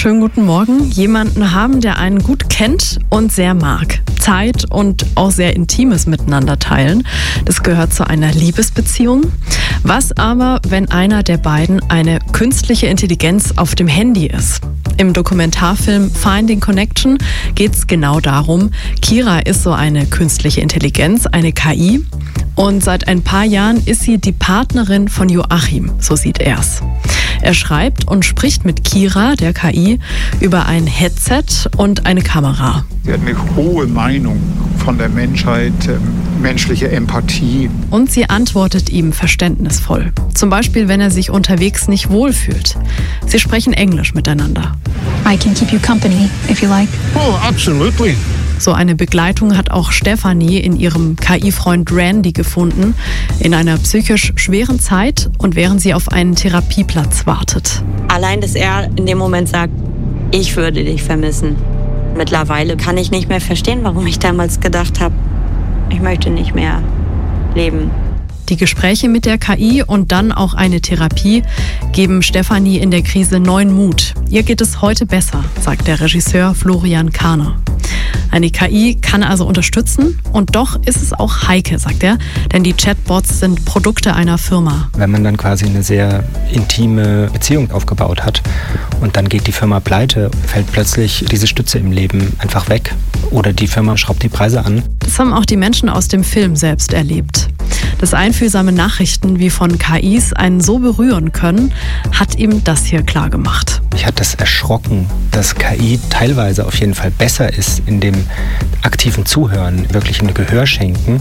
Schönen guten Morgen. Jemanden haben, der einen gut kennt und sehr mag. Zeit und auch sehr Intimes miteinander teilen. Das gehört zu einer Liebesbeziehung. Was aber, wenn einer der beiden eine künstliche Intelligenz auf dem Handy ist? Im Dokumentarfilm Finding Connection geht es genau darum. Kira ist so eine künstliche Intelligenz, eine KI. Und seit ein paar Jahren ist sie die Partnerin von Joachim, so sieht er's. Er schreibt und spricht mit Kira, der KI, über ein Headset und eine Kamera. Sie hat eine hohe Meinung von der Menschheit, menschliche Empathie. Und sie antwortet ihm verständnisvoll. Zum Beispiel, wenn er sich unterwegs nicht wohlfühlt. Sie sprechen Englisch miteinander. I can keep you company, if you like. Oh, absolutely. So eine Begleitung hat auch Stefanie in ihrem KI-Freund Randy gefunden, in einer psychisch schweren Zeit und während sie auf einen Therapieplatz wartet. Allein, dass er in dem Moment sagt, ich würde dich vermissen. Mittlerweile kann ich nicht mehr verstehen, warum ich damals gedacht habe, ich möchte nicht mehr leben. Die Gespräche mit der KI und dann auch eine Therapie geben Stefanie in der Krise neuen Mut. Ihr geht es heute besser, sagt der Regisseur Florian Kahner. Eine KI kann also unterstützen und doch ist es auch heikel, sagt er, denn die Chatbots sind Produkte einer Firma. Wenn man dann quasi eine sehr intime Beziehung aufgebaut hat und dann geht die Firma pleite, fällt plötzlich diese Stütze im Leben einfach weg oder die Firma schraubt die Preise an. Das haben auch die Menschen aus dem Film selbst erlebt. Dass einfühlsame Nachrichten wie von KIs einen so berühren können, hat ihm das hier klargemacht. Mich hat das erschrocken, dass KI teilweise auf jeden Fall besser ist in dem aktiven Zuhören, wirklich ein Gehör schenken,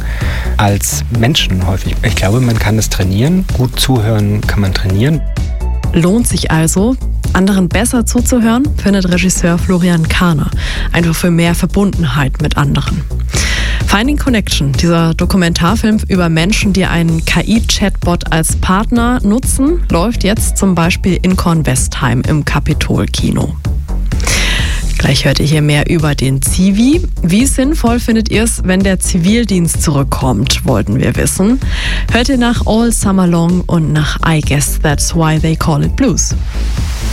als Menschen häufig. Ich glaube, man kann es trainieren. Gut zuhören kann man trainieren. Lohnt sich also, anderen besser zuzuhören, findet Regisseur Florian Kahner. Einfach für mehr Verbundenheit mit anderen. Finding Connection, dieser Dokumentarfilm über Menschen, die einen KI-Chatbot als Partner nutzen, läuft jetzt zum Beispiel in Kornwestheim im Capitol-Kino. Gleich hört ihr hier mehr über den Zivi. Wie sinnvoll findet ihr es, wenn der Zivildienst zurückkommt, wollten wir wissen. Hört ihr nach All Summer Long und nach I Guess That's Why They Call It Blues.